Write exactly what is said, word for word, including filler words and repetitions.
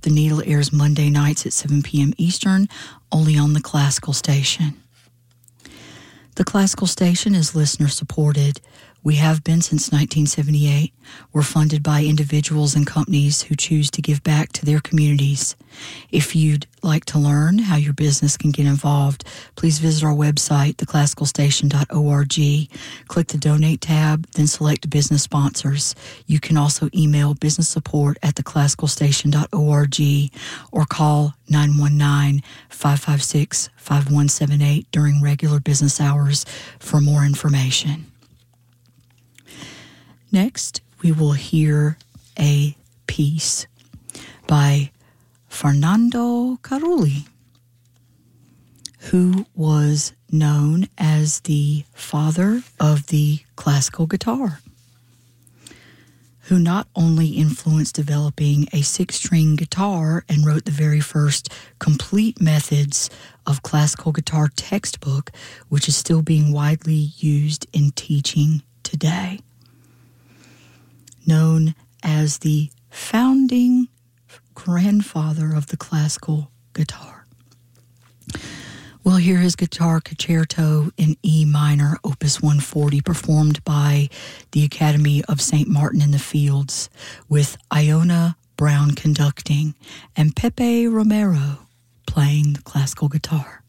the Needle airs Monday nights at seven p.m. Eastern, only on the Classical Station. The Classical Station is listener-supported. We have been since nineteen seventy-eight. We're funded by individuals and companies who choose to give back to their communities. If you'd like to learn how your business can get involved, please visit our website, the classical station dot org. Click the Donate tab, then select Business Sponsors. You can also email business support at the classical station dot org or call nine one nine, five five six, five one seven eight during regular business hours for more information. Next, we will hear a piece by Fernando Carulli, who was known as the father of the classical guitar, who not only influenced developing a six-string guitar and wrote the very first complete methods of classical guitar textbook, which is still being widely used in teaching today. Known as the founding grandfather of the classical guitar. We'll hear his guitar concerto in E minor, opus one forty, performed by the Academy of Saint Martin in the Fields, with Iona Brown conducting and Pepe Romero playing the classical guitar.